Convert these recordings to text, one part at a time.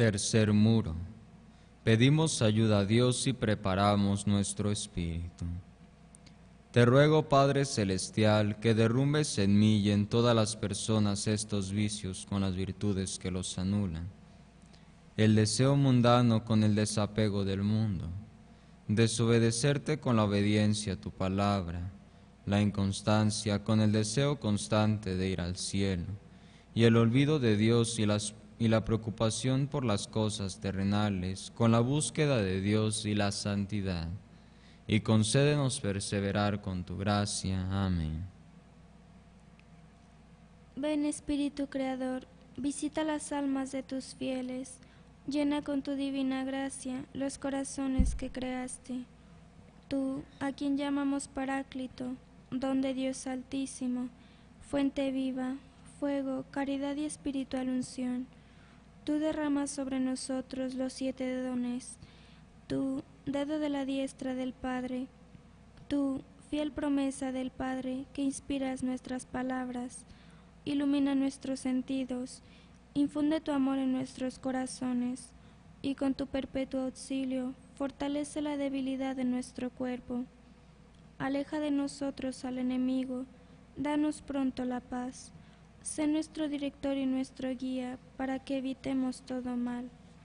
Tercer muro. Pedimos ayuda a Dios y preparamos nuestro espíritu. Te ruego, Padre Celestial, que derrumbes en mí y en todas las personas estos vicios con las virtudes que los anulan. El deseo mundano con el desapego del mundo, desobedecerte con la obediencia a tu palabra, la inconstancia con el deseo constante de ir al cielo, y el olvido de Dios y la preocupación por las cosas terrenales con la búsqueda de Dios y la santidad. Y concédenos perseverar con tu gracia. Amén. Ven, Espíritu Creador, visita las almas de tus fieles, llena con tu divina gracia los corazones que creaste. Tú, a quien llamamos Paráclito, don de Dios Altísimo, fuente viva, fuego, caridad y espiritual unción, tú derramas sobre nosotros los 7 dones. Tú, dedo de la diestra del Padre, tú, fiel promesa del Padre, que inspiras nuestras palabras, ilumina nuestros sentidos, infunde tu amor en nuestros corazones, y con tu perpetuo auxilio, fortalece la debilidad de nuestro cuerpo. Aleja de nosotros al enemigo, danos pronto la paz. Sé nuestro director y nuestro guía, para que evitemos todo mal.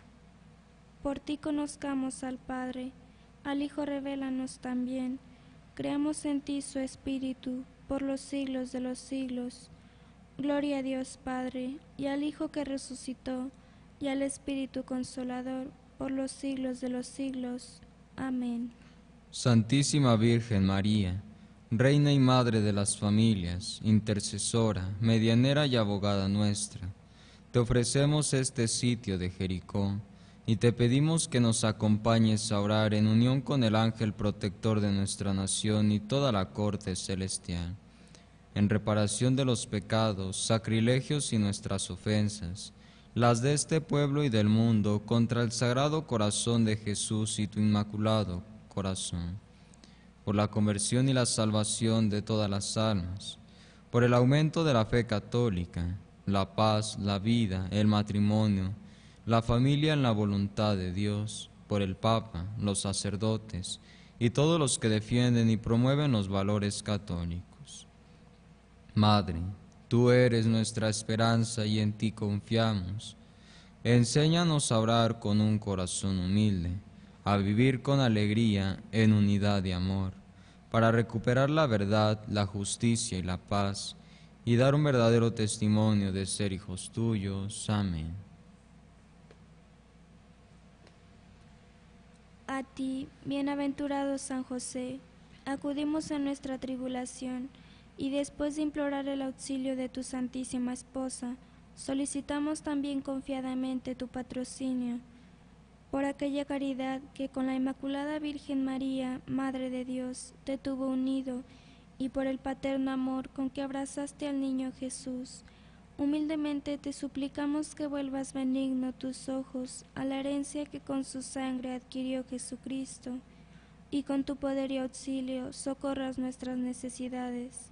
Por ti conozcamos al Padre, al Hijo revélanos también. Creamos en ti su Espíritu, por los siglos de los siglos. Gloria a Dios Padre, y al Hijo que resucitó, y al Espíritu Consolador, por los siglos de los siglos. Amén. Santísima Virgen María, Reina y Madre de las familias, intercesora, medianera y abogada nuestra, te ofrecemos este sitio de Jericó, y te pedimos que nos acompañes a orar en unión con el ángel protector de nuestra nación y toda la corte celestial, en reparación de los pecados, sacrilegios y nuestras ofensas, las de este pueblo y del mundo, contra el Sagrado Corazón de Jesús y tu Inmaculado Corazón, por la conversión y la salvación de todas las almas, por el aumento de la fe católica, la paz, la vida, el matrimonio, la familia en la voluntad de Dios, por el Papa, los sacerdotes y todos los que defienden y promueven los valores católicos. Madre, tú eres nuestra esperanza y en ti confiamos. Enséñanos a orar con un corazón humilde, a vivir con alegría en unidad y amor, para recuperar la verdad, la justicia y la paz, y dar un verdadero testimonio de ser hijos tuyos. Amén. A ti, bienaventurado San José, acudimos en nuestra tribulación, y después de implorar el auxilio de tu Santísima Esposa, solicitamos también confiadamente tu patrocinio, por aquella caridad que con la Inmaculada Virgen María, Madre de Dios, te tuvo unido, y por el paterno amor con que abrazaste al niño Jesús. Humildemente te suplicamos que vuelvas benigno tus ojos a la herencia que con su sangre adquirió Jesucristo, y con tu poder y auxilio socorras nuestras necesidades.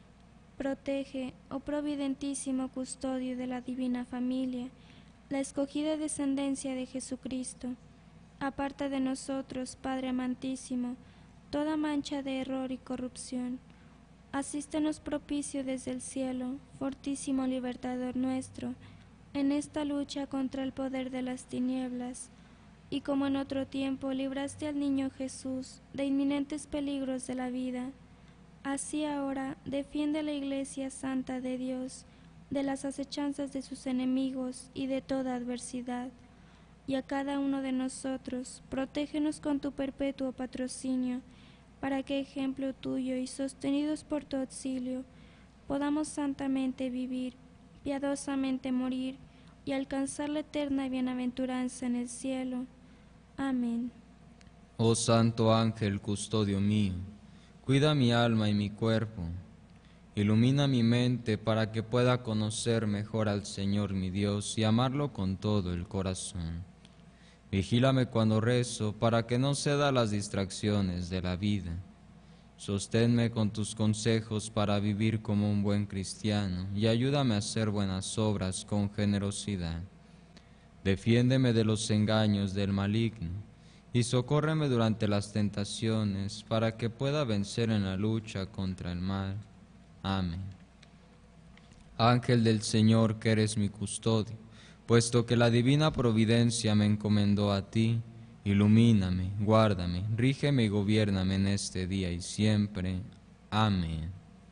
Protege, oh providentísimo custodio de la divina familia, la escogida descendencia de Jesucristo. Aparta de nosotros, Padre amantísimo, toda mancha de error y corrupción. Asístenos propicio desde el cielo, fortísimo libertador nuestro, en esta lucha contra el poder de las tinieblas, y como en otro tiempo libraste al niño Jesús de inminentes peligros de la vida, así ahora defiende a la Iglesia Santa de Dios de las acechanzas de sus enemigos y de toda adversidad, y a cada uno de nosotros protégenos con tu perpetuo patrocinio, para que, ejemplo tuyo y sostenidos por tu auxilio, podamos santamente vivir, piadosamente morir y alcanzar la eterna bienaventuranza en el cielo. Amén. Oh Santo Ángel, custodio mío, cuida mi alma y mi cuerpo, ilumina mi mente para que pueda conocer mejor al Señor mi Dios y amarlo con todo el corazón. Vigílame cuando rezo, para que no ceda a las distracciones de la vida. Sosténme con tus consejos para vivir como un buen cristiano, y ayúdame a hacer buenas obras con generosidad. Defiéndeme de los engaños del maligno, y socórreme durante las tentaciones, para que pueda vencer en la lucha contra el mal. Amén. Ángel del Señor, que eres mi custodio, puesto que la divina providencia me encomendó a ti, ilumíname, guárdame, rígeme y gobiérname en este día y siempre. Amén.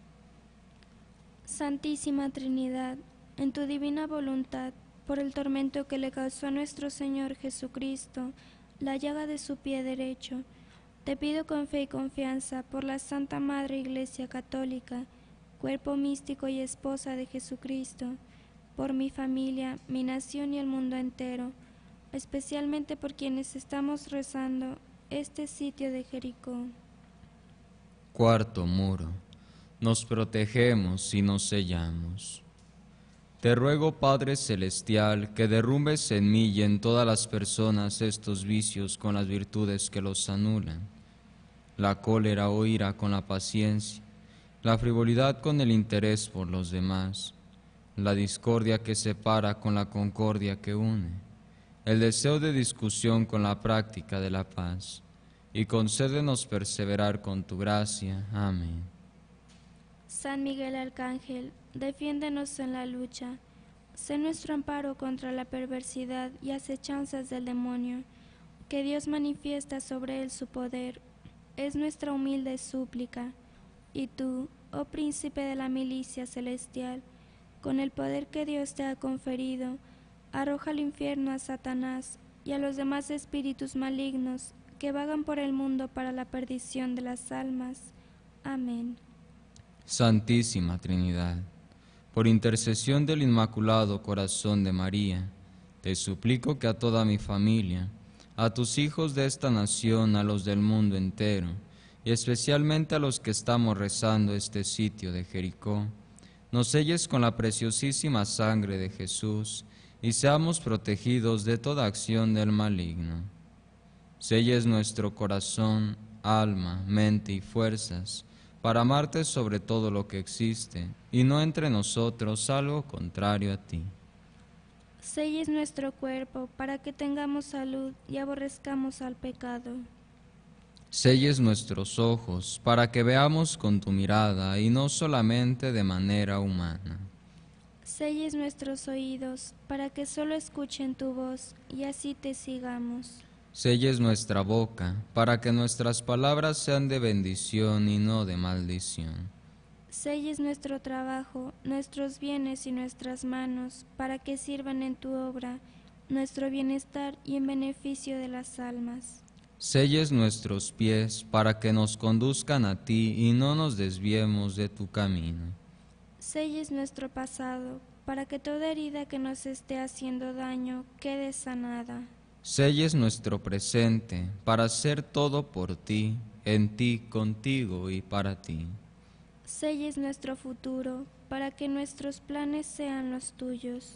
Santísima Trinidad, en tu divina voluntad, por el tormento que le causó a nuestro Señor Jesucristo, la llaga de su pie derecho, te pido con fe y confianza por la Santa Madre Iglesia Católica, cuerpo místico y esposa de Jesucristo, por mi familia, mi nación y el mundo entero, especialmente por quienes estamos rezando este sitio de Jericó. Cuarto muro. Nos protegemos y nos sellamos. Te ruego, Padre Celestial, que derrumbes en mí y en todas las personas estos vicios con las virtudes que los anulan, la cólera o ira con la paciencia, la frivolidad con el interés por los demás, la discordia que separa con la concordia que une, el deseo de discusión con la práctica de la paz, y concédenos perseverar con tu gracia. Amén. San Miguel Arcángel, defiéndenos en la lucha. Sé nuestro amparo contra la perversidad y acechanzas del demonio, que Dios manifiesta sobre él su poder. Es nuestra humilde súplica. Y tú, oh príncipe de la milicia celestial, con el poder que Dios te ha conferido, arroja al infierno a Satanás y a los demás espíritus malignos que vagan por el mundo para la perdición de las almas. Amén. Santísima Trinidad, por intercesión del Inmaculado Corazón de María, te suplico que a toda mi familia, a tus hijos de esta nación, a los del mundo entero, y especialmente a los que estamos rezando este sitio de Jericó, nos selles con la preciosísima sangre de Jesús y seamos protegidos de toda acción del maligno. Selles nuestro corazón, alma, mente y fuerzas, para amarte sobre todo lo que existe, y no entre nosotros algo contrario a ti. Selles nuestro cuerpo, para que tengamos salud y aborrezcamos al pecado. Selles nuestros ojos, para que veamos con tu mirada, y no solamente de manera humana. Selles nuestros oídos, para que solo escuchen tu voz, y así te sigamos. Selles nuestra boca, para que nuestras palabras sean de bendición y no de maldición. Selles nuestro trabajo, nuestros bienes y nuestras manos, para que sirvan en tu obra, nuestro bienestar y en beneficio de las almas. Selles nuestros pies, para que nos conduzcan a ti y no nos desviemos de tu camino. Selles nuestro pasado, para que toda herida que nos esté haciendo daño quede sanada. Selles nuestro presente, para hacer todo por ti, en ti, contigo y para ti. Selles nuestro futuro, para que nuestros planes sean los tuyos.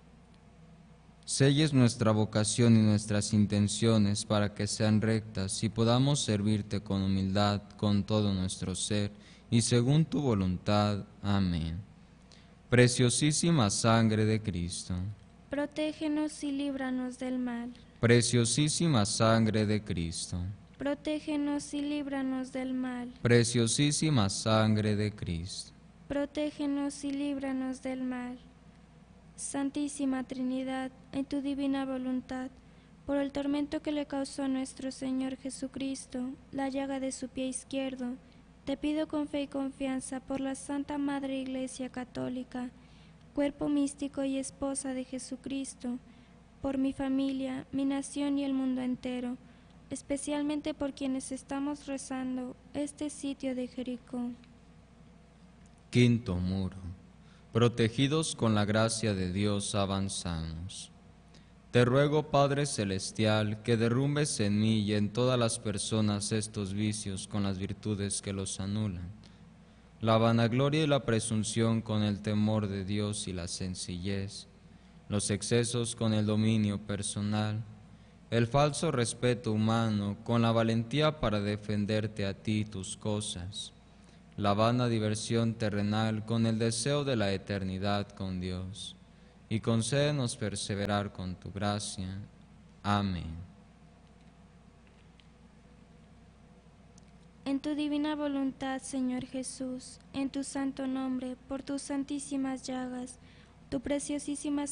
Selles nuestra vocación y nuestras intenciones para que sean rectas y podamos servirte con humildad, con todo nuestro ser y según tu voluntad. Amén. Preciosísima sangre de Cristo. Protégenos y líbranos del mal. Preciosísima sangre de Cristo. Protégenos y líbranos del mal. Preciosísima sangre de Cristo. Protégenos y líbranos del mal. Santísima Trinidad, en tu divina voluntad, por el tormento que le causó a nuestro Señor Jesucristo, la llaga de su pie izquierdo, te pido con fe y confianza por la Santa Madre Iglesia Católica, cuerpo místico y esposa de Jesucristo, por mi familia, mi nación y el mundo entero, especialmente por quienes estamos rezando este sitio de Jericó. Quinto muro. Protegidos con la gracia de Dios avanzamos. Te ruego, Padre Celestial, que derrumbes en mí y en todas las personas estos vicios con las virtudes que los anulan, la vanagloria y la presunción con el temor de Dios y la sencillez, los excesos con el dominio personal, el falso respeto humano con la valentía para defenderte a ti y tus cosas, la vana diversión terrenal con el deseo de la eternidad con Dios, y concédenos perseverar con tu gracia. Amén. En tu divina voluntad, Señor Jesús, en tu santo nombre, por tus santísimas llagas, tu preciosísima